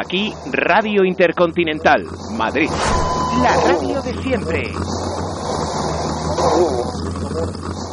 Aquí, Radio Intercontinental, Madrid. La radio de siempre.